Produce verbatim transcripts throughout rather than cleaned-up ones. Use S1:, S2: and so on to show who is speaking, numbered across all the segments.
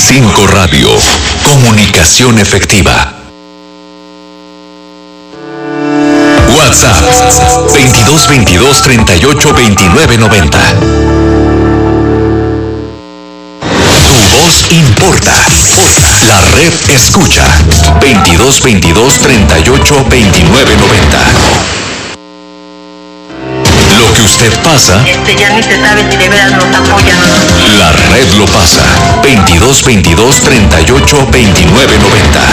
S1: cinco Radio. Comunicación efectiva. WhatsApp veintidós veintidós treinta y ocho veintinueve noventa. Tu voz importa. La red escucha veintidós veintidós treinta y ocho veintinueve noventa. Lo que usted pasa,
S2: Este ya ni se sabe si de veras nos apoyan o no.
S1: la red lo pasa. veintidós veintidós treinta y ocho veintinueve noventa.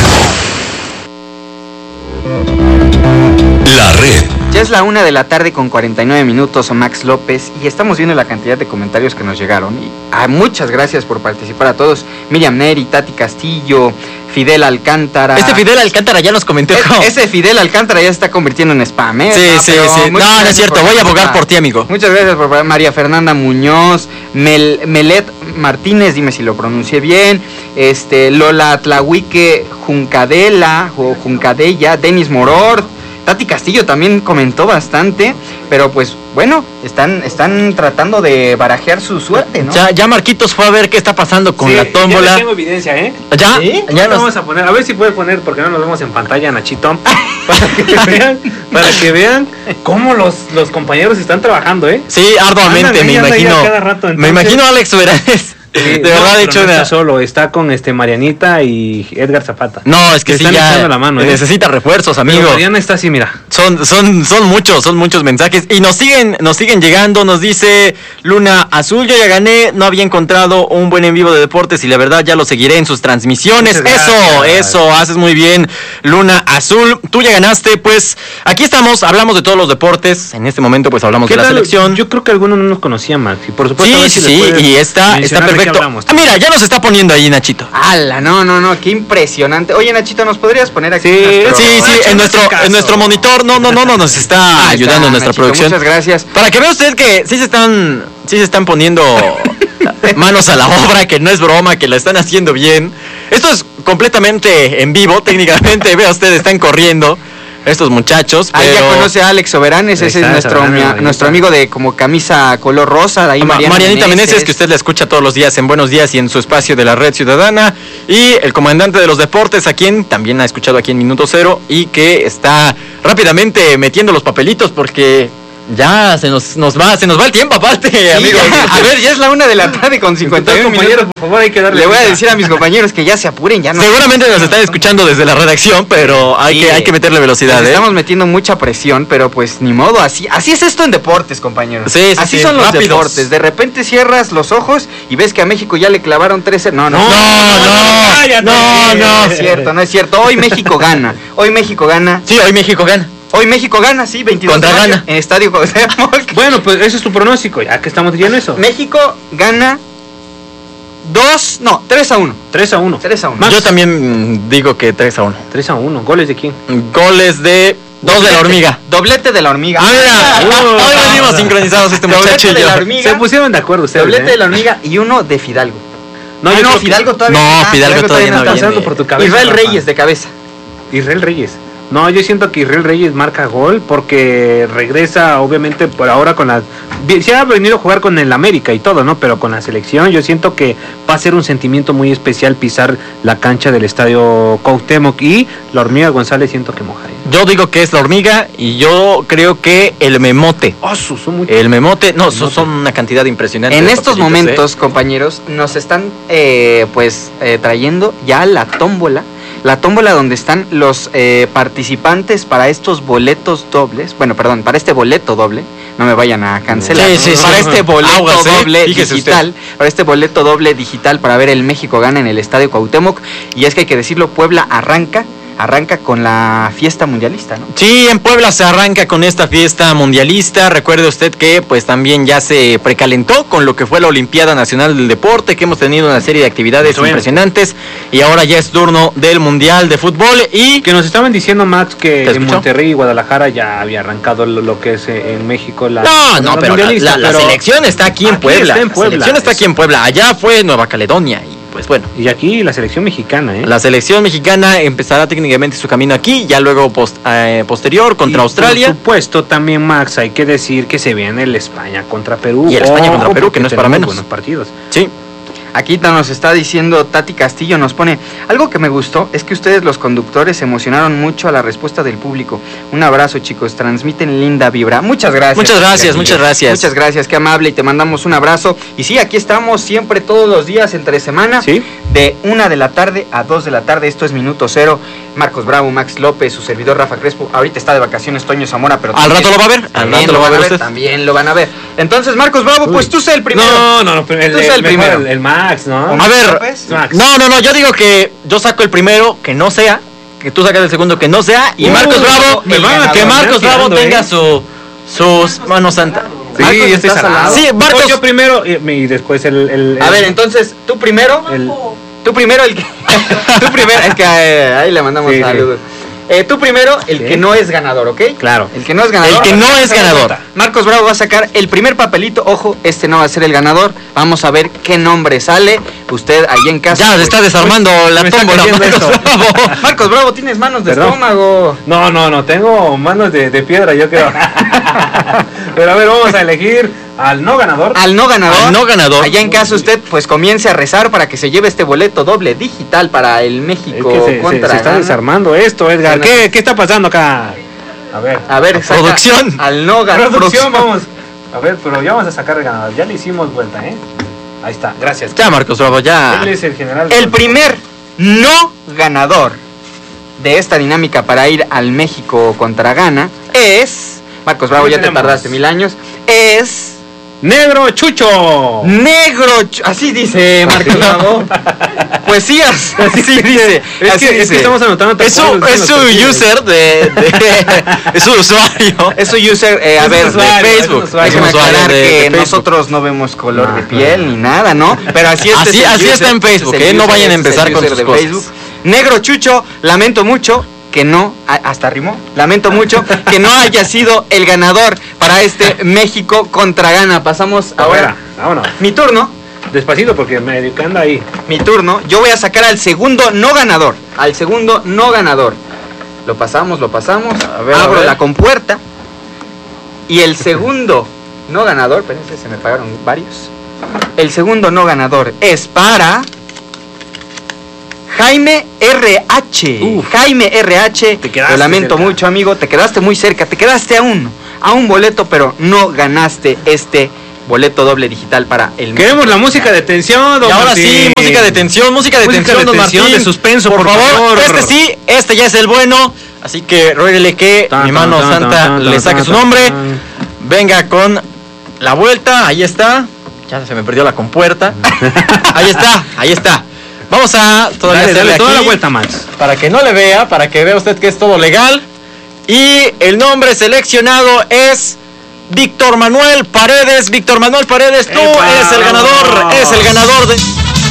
S1: La red.
S3: Ya es la una de la tarde con cuarenta y nueve minutos, Max López, y estamos viendo la cantidad de comentarios que nos llegaron. Y ah, muchas gracias por participar a todos. Miriam Neri, Tati Castillo, Fidel Alcántara.
S4: Este Fidel Alcántara ya nos comentó.
S3: E- ese Fidel Alcántara ya se está convirtiendo en spam, ¿eh?
S4: Sí,
S3: No,
S4: sí,
S3: pero
S4: sí.
S3: muchas
S4: No, no es
S3: gracias
S4: cierto.
S3: por
S4: Voy a abogar
S3: participar.
S4: por ti, amigo.
S3: Muchas gracias por participar. María Fernanda Muñoz, Mel, Melet Martínez, dime si lo pronuncié bien. Este, Lola Tlahuique Juncadela, o Juncadella, Denis Moror. Tati Castillo también comentó bastante, pero pues bueno, están, están tratando de barajear su suerte, ¿no?
S4: Ya, ya Marquitos fue a ver qué está pasando con
S5: Sí,
S4: la
S5: Ya
S4: tómbola.
S5: tengo evidencia, ¿eh?
S4: ¿Ya?
S3: ¿Sí?
S4: Ya
S5: Ya
S4: nos-
S5: vamos a poner, a ver si puede poner, porque no nos vemos en pantalla, Nachito, para que vean, para que vean cómo los, los compañeros están trabajando, ¿eh?
S4: Sí, arduamente,
S5: Andan ahí,
S4: me
S5: andan ahí
S4: imagino.
S5: a cada rato,
S4: Me
S5: entonces-
S4: imagino a Alex Soberanes.
S5: Sí,
S4: de
S5: no,
S4: verdad,
S5: pero
S4: de hecho,
S5: no
S4: una-
S5: está solo, está con este Marianita y Edgar Zapata.
S4: No, es que
S5: Le
S4: sí,
S5: están
S4: ya
S5: echando la mano, ¿eh?
S4: necesita refuerzos,
S5: Pero
S4: amigo.
S5: Mariana está así, mira.
S4: Son, son, son muchos, son muchos mensajes. Y nos siguen, nos siguen llegando. Nos dice Luna Azul, yo ya gané, no había encontrado un buen en vivo de deportes y la verdad ya lo seguiré en sus transmisiones.
S5: Muchas
S4: Eso,
S5: gracias.
S4: eso, haces muy bien, Luna Azul. Tú ya ganaste, pues aquí estamos, hablamos de todos los deportes. En este momento, pues hablamos de la
S5: tal?
S4: selección.
S5: Yo creo que algunos no nos conocían, Max. Y por supuesto, a
S4: Sí,
S5: ver si
S4: sí,
S5: les
S4: sí,
S5: puedes
S4: y está, está
S5: mencionar de qué
S4: perfecto.
S5: hablamos.
S4: Ah, mira, ya nos está poniendo ahí, Nachito.
S3: ¡Hala! No, no, no, qué impresionante. Oye, Nachito, ¿nos podrías poner aquí?
S5: Sí,
S3: nuestro-
S4: Sí, sí,
S5: Nacho,
S4: en
S5: no
S4: nuestro,
S5: hace caso.
S4: en nuestro monitor, no, no, no, no, nos está
S3: Ahí está,
S4: ayudando nuestra
S3: Nachito,
S4: producción.
S3: Muchas gracias.
S4: Para que vea usted que sí se están, sí se están poniendo manos a la obra, que no es broma, que la están haciendo bien. Esto es completamente en vivo, técnicamente, vea usted, están corriendo estos muchachos.
S3: Ahí
S4: pero...
S3: ya conoce a Alex Soberanes,
S5: Ahí
S3: ese es
S5: está,
S3: nuestro,
S5: Soberanes,
S3: mi-
S5: Marianita.
S3: nuestro amigo de como camisa color rosa, ahí
S4: Ma-
S3: Mariana
S4: Marianita Meneses,
S3: Meneses.
S4: que usted la escucha todos los días en Buenos Días y en su espacio de la Red Ciudadana, y el comandante de los deportes, a quien también ha escuchado aquí en Minuto Cero, y que está rápidamente metiendo los papelitos porque ya se nos, nos va, se nos va el tiempo aparte,
S3: Sí,
S4: amigo.
S3: ya- a ver, ya es la una de la tarde con cincuenta y uno
S5: compañeros,
S3: minutos.
S5: por favor, hay que darle.
S3: Le voy a
S5: prisa.
S3: decir a mis compañeros que ya se apuren, ya no.
S4: Seguramente nos están escuchando desde la redacción, pero hay
S3: Sí.
S4: que hay que meterle velocidad,
S3: Les
S4: ¿eh?
S3: Estamos metiendo mucha presión, pero pues ni modo, así así es esto en deportes, compañeros.
S4: Sí, sí,
S3: así
S4: sí,
S3: son los
S4: rápidos.
S3: deportes. De repente cierras los ojos y ves que a México ya le clavaron trece. No, no,
S4: No, no,
S5: cállate.
S4: no,
S3: no
S4: no.
S3: es cierto, no es cierto. Hoy México gana. Hoy México gana.
S4: Sí, hoy México gana.
S3: Hoy México gana, sí, veintidós
S4: Contra
S3: de mayo,
S4: Ghana.
S3: en Estadio Cuauhtémoc.
S5: Bueno, pues ese es tu pronóstico, ya que estamos diciendo eso.
S3: México gana dos, no, tres a uno.
S5: tres a uno.
S3: tres a uno.
S5: Max.
S4: Yo también mm, digo que tres a uno.
S5: tres a uno. ¿Goles de quién?
S4: Goles de dos de la hormiga.
S3: Doblete de la hormiga.
S4: Ah, mira,
S5: Uh,
S4: hoy venimos sincronizados este
S3: Doblete
S4: muchacho y
S3: de
S4: yo.
S3: la hormiga.
S5: Se pusieron de acuerdo ustedes.
S3: Doblete
S5: ¿eh?
S3: de la hormiga y uno de Fidalgo.
S5: No,
S3: Ah,
S5: yo
S3: no,
S5: creo que-
S3: Fidalgo todavía
S4: No,
S3: ah,
S4: Fidalgo todavía no
S5: está
S4: viene.
S5: pasando por tu cabeza.
S3: Israel
S5: Rafa.
S3: Reyes de cabeza.
S5: Israel Reyes. No, yo siento que Israel Reyes marca gol porque regresa, obviamente, por ahora con la... Se ha venido a jugar con el América y todo, ¿no? Pero con la selección yo siento que va a ser un sentimiento muy especial pisar la cancha del estadio Cuauhtémoc y la hormiga González siento que moja. ¿eh?
S4: Yo digo que es la hormiga y yo creo que el memote.
S5: Oh, su- son muy...
S4: El memote, no, son,
S5: Memote.
S4: son una cantidad impresionante.
S3: En
S4: de
S3: estos
S4: papelitos,
S3: momentos,
S4: ¿eh?
S3: compañeros, nos están eh, pues eh, trayendo ya la tómbola, la tómbola donde están los eh, participantes para estos boletos dobles, bueno, perdón, para este boleto doble, no me vayan a cancelar,
S4: Sí, sí, sí.
S3: para este boleto
S4: Aguas, ¿eh?
S3: doble
S4: Fíjese
S3: digital, para este boleto doble digital para ver el México gana en el Estadio Cuauhtémoc, y es que hay que decirlo, Puebla arranca, arranca con la fiesta mundialista, ¿no?
S4: Sí, en Puebla se arranca con esta fiesta mundialista. Recuerde usted que pues también ya se precalentó con lo que fue la Olimpiada Nacional del Deporte, que hemos tenido una serie de actividades
S5: Muy bien.
S4: impresionantes y ahora ya es turno del Mundial de Fútbol y
S5: Que nos estaban diciendo, Max,
S4: ¿Te
S5: que en
S4: escuchó?
S5: Monterrey y Guadalajara ya había arrancado lo, lo que es eh, en México la...
S4: no, no, pero la,
S5: mundialista,
S4: la- la
S5: pero-
S4: selección está aquí en
S5: Aquí
S4: Puebla.
S5: está en Puebla.
S4: La selección está aquí en Puebla. Allá fue Nueva Caledonia y pues bueno.
S5: Y aquí la selección mexicana, ¿eh?
S4: La selección mexicana empezará técnicamente su camino aquí, ya luego post- eh, posterior contra
S5: Y
S4: Australia.
S5: Por supuesto, también, Max, hay que decir que se viene el España contra Perú.
S4: Y el España contra
S5: Ojo,
S4: Perú, que no es
S5: porque
S4: para
S5: tenemos
S4: menos.
S5: buenos partidos.
S4: Sí.
S3: Aquí nos está diciendo Tati Castillo, nos pone, algo que me gustó es que ustedes los conductores se emocionaron mucho a la respuesta del público. Un abrazo, chicos, transmiten linda vibra. Muchas gracias.
S4: Muchas gracias, muchas gracias.
S3: Muchas gracias, qué amable, y te mandamos un abrazo. Y sí, aquí estamos siempre todos los días entre semana,
S5: ¿sí?
S3: De una de la tarde a dos de la tarde. Esto es Minuto Cero. Marcos Bravo, Max López, su servidor Rafa Crespo. Ahorita está de vacaciones Toño Zamora, pero
S4: al rato lo va a ver. Al rato lo va a ver usted.
S3: También lo van a ver. Entonces, Marcos Bravo,
S5: Uy.
S3: pues tú sé el primero.
S5: No, no, no, pero el,
S3: tú sé el,
S5: el
S3: primero.
S5: El, el Max, ¿no?
S4: A ver,
S5: Max.
S4: no, no, no, yo digo que yo saco el primero, que no sea, que tú sacas el segundo, que no sea, y
S5: Uh,
S4: Marcos Bravo,
S5: me van a
S4: que
S5: quedar
S4: Marcos Bravo
S5: tirando,
S4: tenga
S5: ¿eh?
S4: su sus manos santa.
S5: Sí,
S3: Marcos,
S5: yo estoy
S3: ¿estás
S5: salado.
S3: salado?
S4: Sí, Marcos.
S5: Yo primero y, y después el, el, el...
S3: A ver, entonces, tú primero.
S5: El...
S3: Tú primero el que. tú primero. Es que eh, ahí le mandamos
S5: Sí,
S3: saludos. Sí. Eh, tú primero el
S5: Sí.
S3: que no es ganador, ¿ok?
S5: Claro.
S3: El que no es ganador.
S4: El que no es ganador.
S3: Marcos Bravo va a sacar el primer papelito. Ojo, este no va a ser el ganador. Vamos a ver qué nombre sale. Usted ahí en casa.
S4: Ya, se
S3: pues,
S4: está desarmando
S5: pues,
S4: la
S5: me está
S4: tómbola,
S5: cayendo
S4: Marcos
S5: esto.
S4: Bravo.
S3: Marcos Bravo, tienes manos de
S5: ¿Perdón?
S3: estómago.
S5: No, no, no, tengo manos de, de piedra, yo creo. Pero a ver, vamos a elegir al no ganador.
S3: Al no ganador.
S4: Al no ganador.
S3: Allá en casa usted pues comience a rezar para que se lleve este boleto doble digital para el
S5: Es
S3: México
S5: que se,
S3: contra
S5: se, se está
S3: Ghana.
S5: desarmando esto, Edgar.
S3: Sí, no.
S5: ¿Qué, ¿Qué está pasando acá? A ver.
S3: A ver, saca
S4: Producción.
S3: al no ganador.
S5: Producción, vamos. A ver, pero ya vamos a sacar el ganador. Ya le hicimos vuelta, ¿eh? Ahí está, gracias.
S4: Ya, Marcos Bravo, ya.
S5: Él es el general.
S3: El primer no ganador de esta dinámica para ir al México contra Ghana es... Marcos Bravo,
S5: ¿Qué
S3: ya te
S5: tenemos?
S3: tardaste mil años. Es...
S5: Negro Chucho.
S3: Negro... Ch- Así dice Marcos Bravo. Pues sí, así, así dice.
S5: Es
S3: así
S5: que, es
S3: dice.
S5: que estamos anotando.
S4: Es su, es su user de, de es su usuario.
S3: Es su user, eh, a
S5: Es
S3: ver,
S5: un usuario,
S3: de
S5: es un
S3: Facebook.
S5: usuario.
S3: Déjeme
S4: Es un usuario
S3: aclarar
S4: de-
S3: que
S4: de Facebook.
S3: nosotros no vemos color
S5: No,
S3: de
S5: no.
S3: piel ni nada, ¿no? Pero así, este
S4: Así-
S3: es el
S4: así
S3: user,
S4: está en
S3: este es
S4: Facebook,
S3: el
S4: ¿eh? No
S3: user,
S4: vayan a
S3: este es el
S4: empezar con
S3: user
S4: sus
S3: de
S4: cosas.
S3: Negro Chucho, lamento mucho que no, a- hasta rimó, lamento mucho que no haya sido el ganador para este México contra Ghana. Pasamos ahora.
S5: Ahora, vámonos.
S3: Mi turno.
S5: Despacito porque me anda ahí.
S3: Mi turno, yo voy a sacar al segundo no ganador, al segundo no ganador. Lo pasamos, lo pasamos,
S4: A ver, a
S3: abro
S4: ver.
S3: la compuerta y el segundo no ganador, espérense, se me pagaron varios. El segundo no ganador es para Jaime R H.
S5: Uf.
S3: Jaime R H,
S5: Te quedaste
S3: lo lamento
S5: cerca.
S3: mucho, amigo, te quedaste muy cerca, te quedaste a un, a un boleto, pero no ganaste este boleto doble digital para el
S5: Queremos la música de tensión, don
S4: Y ahora
S5: Martín.
S4: sí, música de tensión, música de
S5: Música
S4: tensión,
S5: de
S4: don
S5: tensión,
S4: Martín.
S5: de suspenso, por
S4: favor.
S5: favor.
S4: Este sí, este ya es el bueno. Así que ruégale que
S5: Tan,
S4: mi mano
S5: tan, tan,
S4: santa
S5: tan,
S4: le
S5: tan,
S4: saque
S5: tan,
S4: su nombre.
S5: tan.
S4: Venga con la vuelta, ahí está. Ya se me perdió la compuerta. Ahí está, ahí está. Vamos a todavía
S5: Dale,
S4: hacerle
S5: dale toda
S4: aquí
S5: la vuelta, Max.
S4: para que no le vea, para que vea usted que es todo legal. Y el nombre seleccionado es Víctor Manuel Paredes. Víctor Manuel Paredes, tú
S5: ¡Epa!
S4: eres el ganador,
S5: ¡Vamos!
S4: eres el ganador de...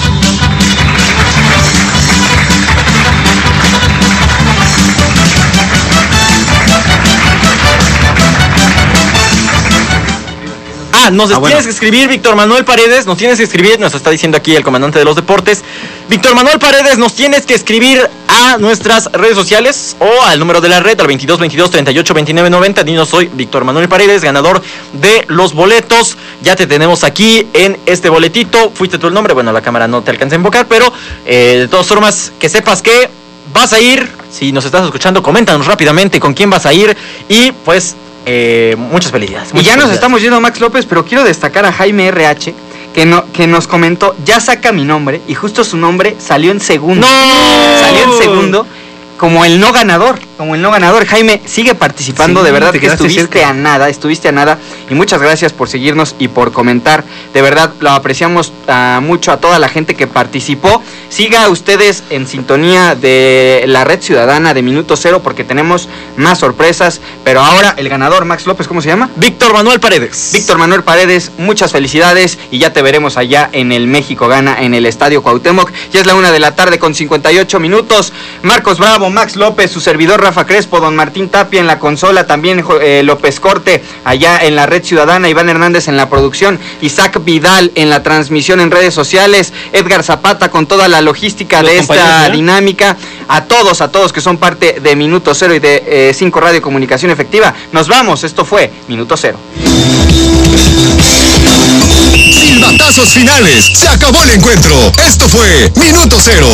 S4: Ah, nos
S5: Ah,
S4: tienes
S5: bueno.
S4: que escribir, Víctor Manuel Paredes, nos tienes que escribir, nos está diciendo aquí el comandante de los deportes. Víctor Manuel Paredes, nos tienes que escribir a nuestras redes sociales o al número de la red, al veintidós veintidós treinta y ocho veintinueve noventa. Dinos, soy Víctor Manuel Paredes, ganador de los boletos. Ya te tenemos aquí en este boletito. Fuiste tú el nombre, bueno, la cámara no te alcanza a invocar, pero eh, de todas formas, que sepas que vas a ir. Si nos estás escuchando, coméntanos rápidamente con quién vas a ir y pues... Eh, muchas felicidades.
S3: Y
S4: muchas
S3: ya nos
S4: felicidades.
S3: estamos yendo, Max López, pero quiero destacar a Jaime R H, que, no, que nos comentó, ya saca mi nombre, y justo su nombre salió en segundo.
S4: ¡No!
S3: Salió en segundo como el no ganador, como el no ganador. Jaime, sigue participando,
S5: Sí,
S3: de verdad
S5: te
S3: que
S5: quedaste
S3: estuviste
S5: cerca.
S3: a nada, estuviste a nada, y muchas gracias por seguirnos y por comentar. De verdad, lo apreciamos uh, mucho a toda la gente que participó. Siga ustedes en sintonía de la Red Ciudadana de Minuto Cero, porque tenemos más sorpresas. Pero ahora el ganador, Max López, ¿cómo se llama?
S4: Víctor Manuel Paredes.
S3: Víctor Manuel Paredes, muchas felicidades y ya te veremos allá en el México Ghana, en el Estadio Cuauhtémoc. Ya es la una de la tarde con cincuenta y ocho minutos. Marcos Bravo, Max López, su servidor Rafa Crespo, don Martín Tapia en la consola, también eh, López Corte allá en la Red Ciudadana, Iván Hernández en la producción, Isaac Vidal en la transmisión en redes sociales, Edgar Zapata con toda la logística
S5: Los
S3: de esta
S5: compañeros, ¿eh?
S3: dinámica. A todos, a todos que son parte de Minuto Cero y de eh, cinco Radio Comunicación Efectiva. Nos vamos, esto fue Minuto Cero.
S1: Silbatazos finales. Se acabó el encuentro. Esto fue Minuto Cero.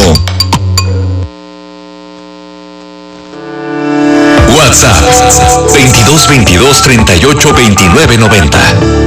S1: WhatsApp veintidós veintidós treinta y ocho veintinueve noventa.